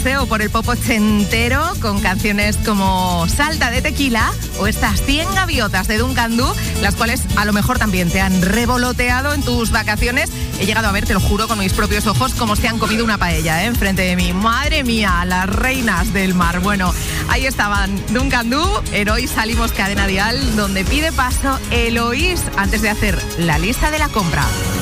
paseo por el pop ochentero con canciones como Salta de Tequila o estas 100 gaviotas de Duncan Du, las cuales a lo mejor también te han revoloteado en tus vacaciones. He llegado a ver, te lo juro, con mis propios ojos, cómo se han comido una paella, enfrente de mí. Madre mía, las reinas del mar. Bueno, ahí estaban Duncan Du, en Hoy Salimos Cadena Dial, donde pide paso Eloís antes de hacer la lista de la compra.